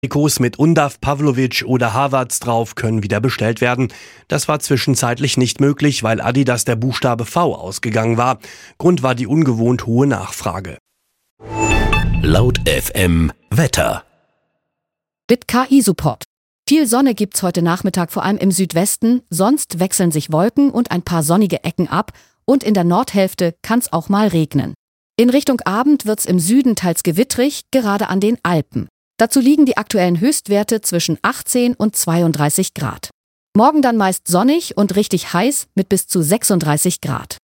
Trikots mit Undav, Pavlovic oder Havertz drauf können wieder bestellt werden. Das war zwischenzeitlich nicht möglich, weil Adidas der Buchstabe V ausgegangen war. Grund war die ungewohnt hohe Nachfrage. Laut FM Wetter. Mit KI-Support. Viel Sonne gibt's heute Nachmittag, vor allem im Südwesten. Sonst wechseln sich Wolken und ein paar sonnige Ecken ab. Und in der Nordhälfte kann's auch mal regnen. In Richtung Abend wird's im Süden teils gewittrig, gerade an den Alpen. Dazu liegen die aktuellen Höchstwerte zwischen 18 und 32 Grad. Morgen dann meist sonnig und richtig heiß mit bis zu 36 Grad.